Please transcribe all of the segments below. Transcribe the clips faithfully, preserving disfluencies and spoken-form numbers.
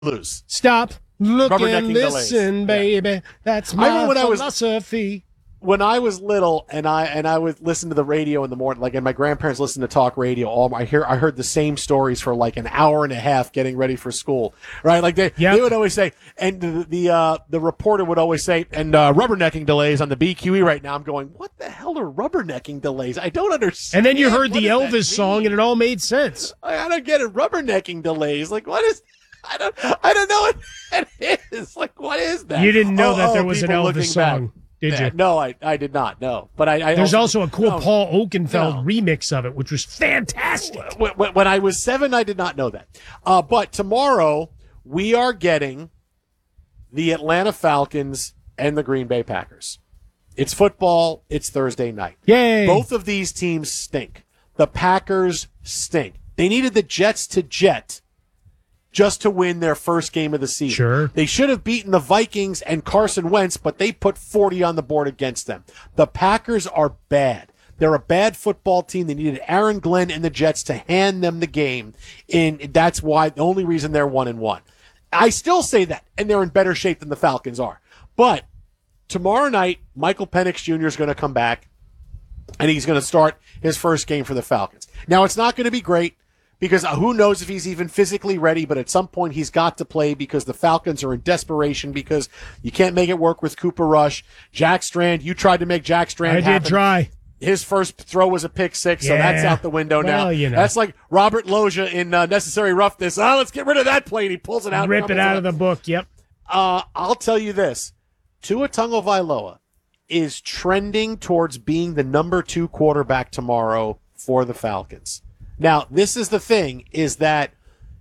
lose. Stop, look, and Rubbernecking listen, delays. baby. Yeah. That's I my remember when I was- philosophy. When I was little and I and I would listen to the radio in the morning, like, and my grandparents listened to talk radio, all I hear I heard the same stories for like an hour and a half getting ready for school, right? Like they, Yep. they would always say, and the the, uh, the reporter would always say, and uh, rubbernecking delays on the B Q E right now. I'm going, what the hell are rubbernecking delays? I don't understand. And then you heard What the does that Elvis song, mean? and it all made sense. I, I don't get it. Rubbernecking delays, like what is? I don't I don't know what that is. Like what is that? You didn't know Oh, that oh, there was an people Elvis looking song, back. did Yeah, you? No, I, I did not. No, but I. I There's also, a cool no, Paul Oakenfeld no. remix of it, which was fantastic. When, when, when I was seven, I did not know that. Uh, but tomorrow we are getting the Atlanta Falcons and the Green Bay Packers. It's football. It's Thursday night. Yay! Both of these teams stink. The Packers stink. They needed the Jets to jet just to win their first game of the season. Sure. They should have beaten the Vikings and Carson Wentz, but they put forty on the board against them. The Packers are bad. They're a bad football team. They needed Aaron Glenn and the Jets to hand them the game, and that's why the only reason they're one and one. I still say that, and they're in better shape than the Falcons are. But tomorrow night, Michael Penix Junior is going to come back, and he's going to start his first game for the Falcons. Now, it's not going to be great, because who knows if he's even physically ready, but at some point he's got to play because the Falcons are in desperation because you can't make it work with Cooper Rush. Jack Strand, you tried to make Jack Strand I happen. did try. His first throw was a pick six, so that's Yeah. out the window now. Well, you know. That's like Robert Loggia in uh, Necessary Roughness. Oh, let's get rid of that play, and he pulls it out. Rip it out of the book, yep. Uh, I'll tell you this. Tua Tagovailoa is trending towards being the number two quarterback tomorrow for the Falcons. Now, this is the thing, is that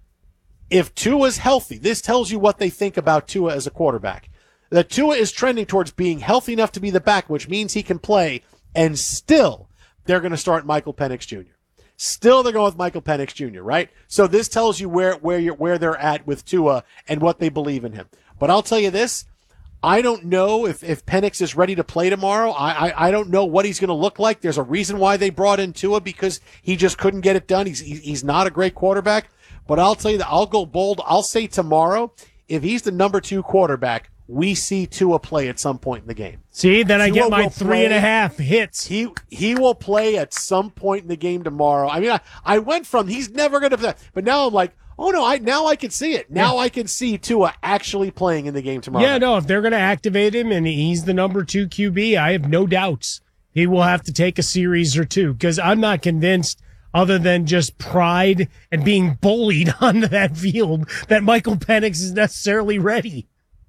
if Tua's healthy, this tells you what they think about Tua as a quarterback. That Tua is trending towards being healthy enough to be the back, which means he can play, and still they're going to start Michael Penix Junior Still they're going with Michael Penix Junior, right? So this tells you where where you're, where they're at with Tua and what they believe in him. But I'll tell you this, I don't know if, if Penix is ready to play tomorrow. I, I, I don't know what he's going to look like. There's a reason why they brought in Tua, because he just couldn't get it done. He's he's not a great quarterback. But I'll tell you that I'll go bold. I'll say tomorrow, if he's the number two quarterback, we see Tua play at some point in the game. See, then I Tua get my will three play. and a half hits. He he will play at some point in the game tomorrow. I mean, I, I went from he's never going to, but now I'm like, oh no, I now I can see it. Now Yeah. I can see Tua actually playing in the game tomorrow. Yeah, night. no, if they're going to activate him and he's the number two Q B, I have no doubts he will have to take a series or two, because I'm not convinced, other than just pride and being bullied onto that field, that Michael Penix is necessarily ready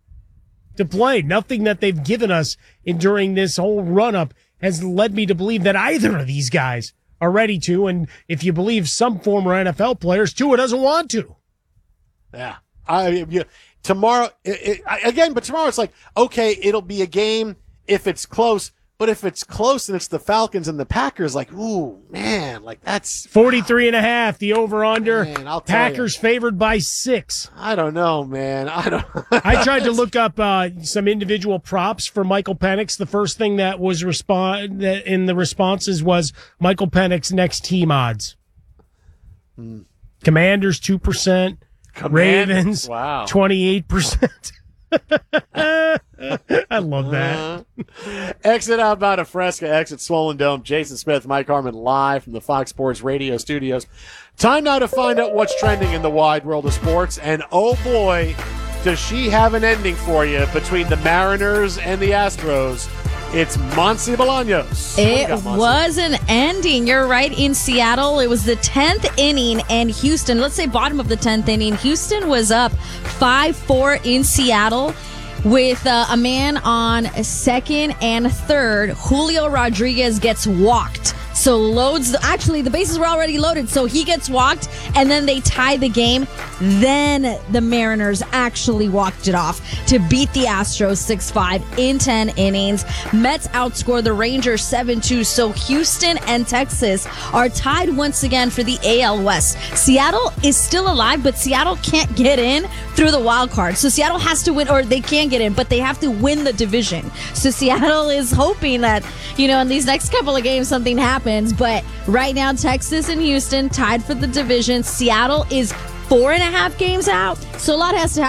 to play. Nothing that they've given us in, during this whole run-up has led me to believe that either of these guys are ready to, and if you believe some former N F L players, Tua doesn't want to. Yeah. I you, tomorrow it, it, I- again, but tomorrow it's like, okay, it'll be a game if it's close, but if it's close and it's the Falcons and the Packers, like, ooh, man, like that's forty-three and a half, the over-under. Man, I'll tell Packers favored by six. I don't know, man. I don't I tried to look up uh, some individual props for Michael Penix. The first thing that was respond that in the responses was Michael Penix next team odds. Hmm. Commanders two percent, Ravens Wow. twenty-eight percent. I love that. Uh, exit outbound of Fresca, exit Swollen Dome. Jason Smith, Mike Harmon, live from the Fox Sports Radio studios. Time now to find out what's trending in the wide world of sports. And oh boy, does she have an ending for you between the Mariners and the Astros. It's Monse Bolaños. What do you It got, Monse? was an ending. You're right. In Seattle, it was the tenth inning, and Houston, let's say bottom of the tenth inning, Houston was up five four in Seattle with uh, a man on second and third. Julio Rodriguez gets walked. So loads, actually the bases were already loaded, so he gets walked, and then they tie the game. Then the Mariners actually walked it off to beat the Astros six five in ten innings. Mets outscore the Rangers seven two, so Houston and Texas are tied once again for the A L West. Seattle is still alive, but Seattle can't get in through the wild card. So Seattle has to win, or they can get in, but they have to win the division. So Seattle is hoping that, you know, in these next couple of games something happens. But right now, Texas and Houston tied for the division. Seattle is four and a half games out. So a lot has to happen.